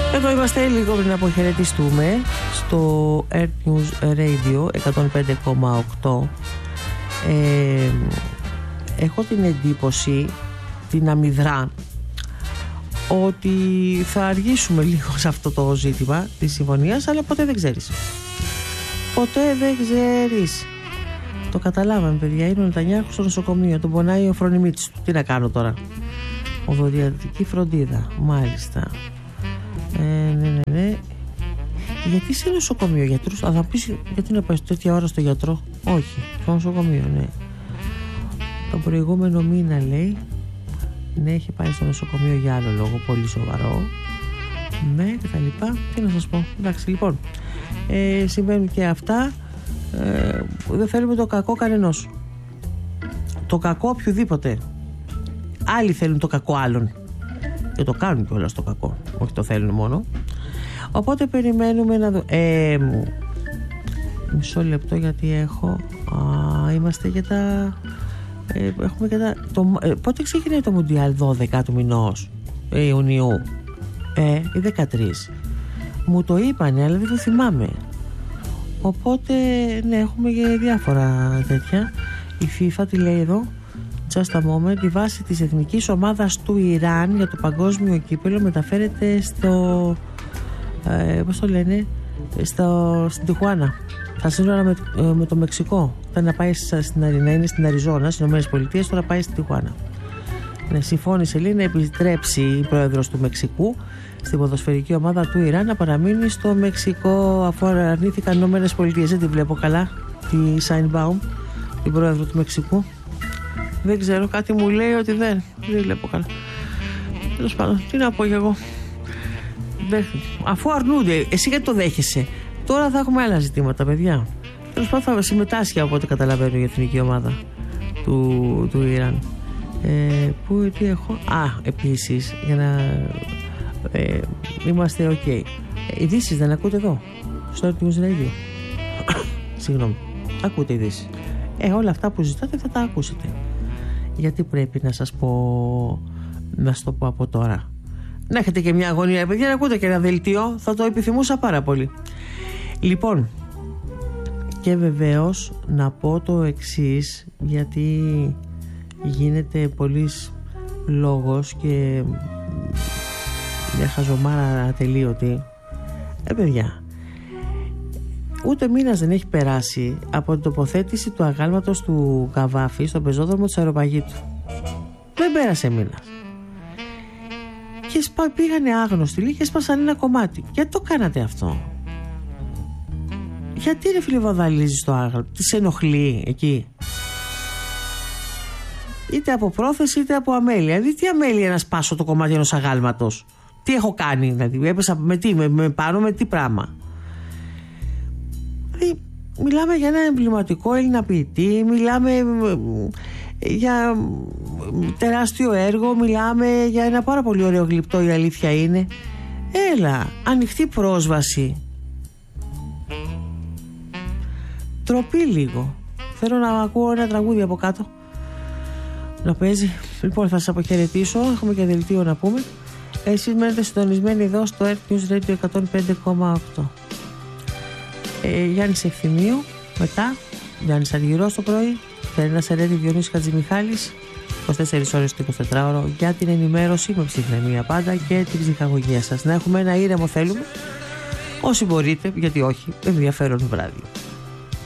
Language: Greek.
Εδώ είμαστε λίγο πριν αποχαιρετιστούμε στο Earth News Radio 105,8. Έχω την εντύπωση, την αμυδρά, ότι θα αργήσουμε λίγο σε αυτό το ζήτημα της συμφωνίας, αλλά ποτέ δεν ξέρεις. Ποτέ δεν ξέρεις. Το καταλάβαμε, παιδιά. Είναι ο Νετανιάχου στο νοσοκομείο. Τον πονάει ο φρονιμίτης του. Τι να κάνω τώρα. Οδοντιατρική φροντίδα. Μάλιστα. Ναι. Γιατί σε νοσοκομείο γιατρούς? Θα πεις, γιατί να πάει τέτοια ώρα στο γιατρό? Όχι, στο νοσοκομείο, ναι. Το προηγούμενο μήνα, λέει, ναι, είχε πάει στο νοσοκομείο για άλλο λόγο, πολύ σοβαρό. Ναι, και τα λοιπά. Τι να σας πω. Εντάξει, λοιπόν, συμβαίνουν και αυτά. Δεν θέλουμε το κακό κανενός. Το κακό οποιοδήποτε. Άλλοι θέλουν το κακό άλλων. Και το κάνουν κιόλας το κακό. Όχι το θέλουν μόνο. Οπότε περιμένουμε να δούμε. Μισό λεπτό, γιατί έχω. Είμαστε για τα. Έχουμε και τα. Πότε ξεκινάει το Μουντιάλ? 12 του μηνός Ιουνίου. Ή 13. Μου το είπανε, αλλά δεν το θυμάμαι. Οπότε, ναι, έχουμε και διάφορα τέτοια. Η FIFA τι λέει εδώ? Just a moment. Η βάση της εθνικής ομάδας του Ιράν για το παγκόσμιο κύπελλο μεταφέρεται στο. Πώς το λένε? Στην Τιχουάνα. Θα σύνορα με το Μεξικό. Ήταν να πάει να είναι στην Αριζόνα, στις ΗΠΑ, τώρα πάει στην Τιχουάνα. Ναι, συμφώνησε, λέει, να επιτρέψει η πρόεδρος του Μεξικού στην ποδοσφαιρική ομάδα του Ιράν να παραμείνει στο Μεξικό, αφού αρνήθηκαν οι ΗΠΑ. Δεν τη βλέπω καλά, τη Σάινμπαουμ, την πρόεδρο του Μεξικού. Δεν ξέρω, κάτι μου λέει ότι δεν βλέπω καλά. Τέλος πάντων, τι να πω κι εγώ. Αφού αρνούνται, εσύ γιατί το δέχεσαι? Τώρα θα έχουμε άλλα ζητήματα, παιδιά. Τέλος πάντων, θα συμμετάσχει από ό,τι καταλαβαίνω η εθνική ομάδα του Ιράν. Τι έχω? Επίσης, για να είμαστε ok. Ειδήσεις δεν ακούτε εδώ στο Earth News Radio? Συγγνώμη, ακούτε ειδήσεις? Όλα αυτά που ζητάτε θα τα ακούσετε. Γιατί πρέπει να σας πω, να σας το πω από τώρα? Να έχετε και μια αγωνία, παιδιά, να ακούτε και ένα δελτίο. Θα το επιθυμούσα πάρα πολύ. Λοιπόν, και βεβαίως να πω το εξής, γιατί γίνεται πολύς λόγος και μια χαζομάρα ατελείωτη. Παιδιά, ούτε μήνας δεν έχει περάσει από την τοποθέτηση του αγάλματος του Καβάφη στον πεζόδρομο της Αεροπαγήτου. Δεν πέρασε μήνας. Και πήγανε άγνωστοι λίγοι και έσπασαν ένα κομμάτι. Γιατί το κάνατε αυτό? Γιατί, ρε φίλε, βαδαλίζεις το άγαλμα? Τις ενοχλεί εκεί? Είτε από πρόθεση είτε από αμέλεια. Δηλαδή, τι αμέλεια να σπάσω το κομμάτι ενός αγάλματος? Τι έχω κάνει? Δηλαδή, έπεσα με τι? Με πάνω με τι πράγμα? Δηλαδή, μιλάμε για ένα εμβληματικό Έλληνα ποιητή, μιλάμε για τεράστιο έργο, μιλάμε για ένα πάρα πολύ ωραίο γλυπτό, η αλήθεια είναι. Έλα, ανοιχτή πρόσβαση. Τροπή λίγο. Θέλω να ακούω ένα τραγούδι από κάτω να παίζει. Λοιπόν, θα σας αποχαιρετήσω. Έχουμε και δελτίο να πούμε. Εσείς μένετε συντονισμένοι εδώ στο Earth News Radio 105,8. Γιάννης Ευθυμίου. Μετά Γιάννης Αργυρός το πρωί. Φερνά Σερέτη, Διονύσης Χατζημιχάλης. 24 ώρες το 24ωρο για την ενημέρωση με ψυχραιμία πάντα και την ψυχαγωγία σας. Να έχουμε ένα ήρεμο θέλουμε, όσοι μπορείτε, γιατί όχι, ενδιαφέρον βράδυ.